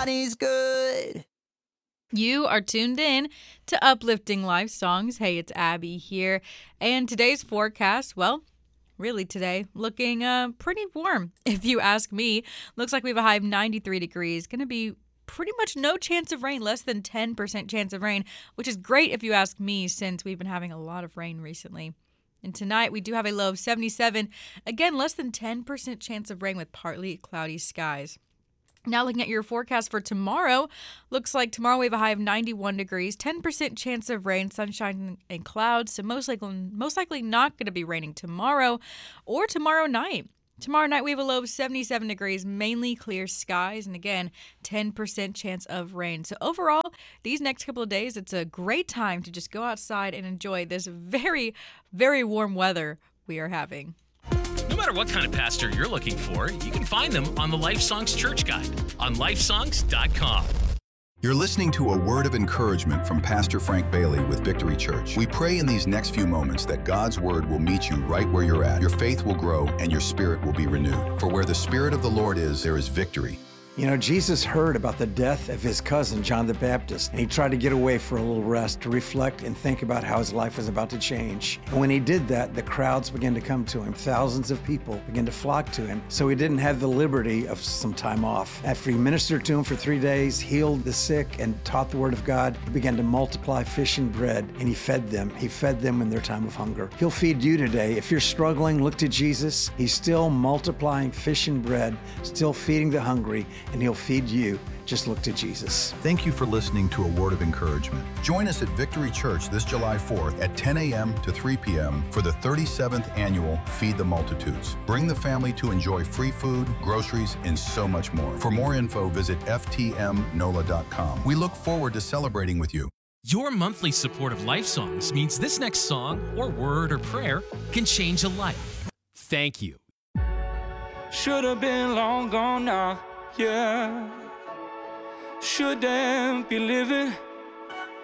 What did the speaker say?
God is good. You are tuned in to Uplifting Life Songs. Hey, it's Abby here. And today's forecast, well, really today, looking pretty warm, if you ask me. Looks like we have a high of 93 degrees. Going to be pretty much no chance of rain, less than 10% chance of rain, which is great if you ask me, since we've been having a lot of rain recently. And tonight we do have a low of 77. Again, less than 10% chance of rain with partly cloudy skies. Now looking at your forecast for tomorrow, looks like tomorrow we have a high of 91 degrees, 10% chance of rain, sunshine, and clouds. So most likely not going to be raining tomorrow or tomorrow night. Tomorrow night we have a low of 77 degrees, mainly clear skies, and again, 10% chance of rain. So overall, these next couple of days, it's a great time to just go outside and enjoy this very, very warm weather we are having. No matter what kind of pastor you're looking for, you can find them on the Life Songs Church Guide on lifesongs.com. You're listening to a word of encouragement from Pastor Frank Bailey with Victory Church. We pray in these next few moments that God's word will meet you right where you're at. Your faith will grow and your spirit will be renewed. For where the Spirit of the Lord is, there is victory. You know, Jesus heard about the death of his cousin, John the Baptist, and he tried to get away for a little rest to reflect and think about how his life was about to change. And when he did that, the crowds began to come to him. Thousands of people began to flock to him. So he didn't have the liberty of some time off. After he ministered to him for 3 days, healed the sick, and taught the word of God, he began to multiply fish and bread, and he fed them. He fed them in their time of hunger. He'll feed you today. If you're struggling, look to Jesus. He's still multiplying fish and bread, still feeding the hungry, and he'll feed you. Just look to Jesus. Thank you for listening to a word of encouragement. Join us at Victory Church this July 4th at 10 a.m. to 3 p.m. for the 37th annual Feed the Multitudes. Bring the family to enjoy free food, groceries, and so much more. For more info, visit ftmnola.com. We look forward to celebrating with you. Your monthly support of Life Songs means this next song or word or prayer can change a life. Thank you. Should have been long gone now, yeah. Shouldn't be living